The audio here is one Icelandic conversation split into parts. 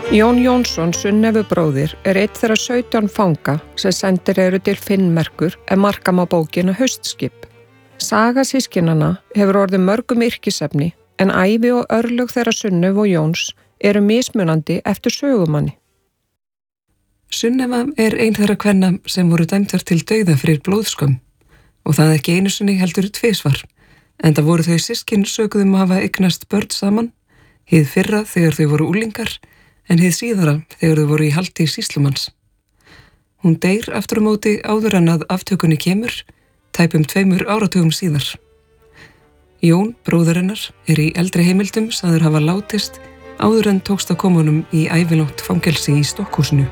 Jón Jónsson, Sunnefubróðir, einn þeirra 17 fanga sem sendir eru til Finnmerkur en marka má bókina Haustskip. Saga systkinanna hefur orðið mörgum yrkisefni en ævi og örlög þeirra Sunnef og Jóns eru mismunandi eftir sögumanni. Sunnefa ein þeirra kvenna sem voru dæmdar til dauða fyrir blóðskömm og það ekki einu sinni heldur tvisvar, enda voru þau systkin sökuð að hafa eignast börn saman, hið fyrra þegar þau voru unglingar en hið síðara þegar þau voru í haldi sýslumanns. Hún deyr aftur á móti áður en að aftökunni kemur, tæpum 2 áratugum síðar. Jón, bróðir hennar, í eldri heimildum sagður hafa látist áður en tókst að koma honum í ævilótt fangelsi í Stokkhúsinu.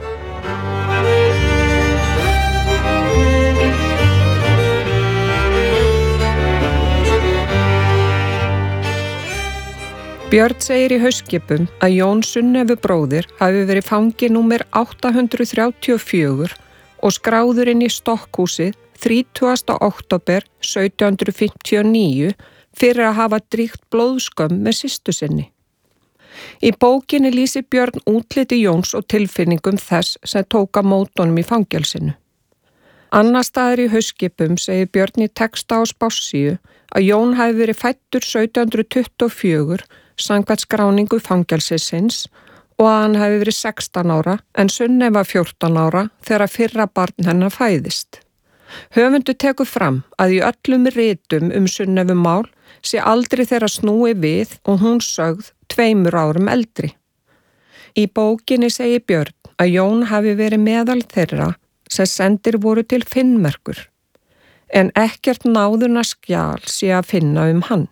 Björn segir í Haustskipum að Jón Sunnefubróðir hafi verið fangi númer 834 og skráður inn í Stokkhúsið 30. október 1759 fyrir að hafa dríkt blóðskömm með systur sinni. Í bókinni lýsir Björn útliti Jóns og tilfinningum þess sem tók á móti honum í fangelsinu. Annar staðar í Haustskipum segir Björn í texta á spássíu að Jón hafi verið fæddur 1724 samkvæmt skráningu fangelsisins og að hann hafi verið 16 ára en Sunnefa 14 ára þegar fyrra barn hennar fæðist. Höfundur tekur fram að í öllum ritum Sunnefumál sé aldrei þeirra snúi við og hún sögð 2 árum eldri. Í bókinni segir Björn að Jón hafi verið meðal þeirra sem sendir voru til Finnmerkur, en ekkert náðuna skjal sé að finna hann.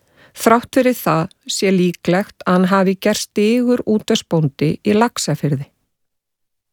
Þrátt fyrir það sé líklegt að hann hafi gerst digur útvegsbóndi í Laxafirði.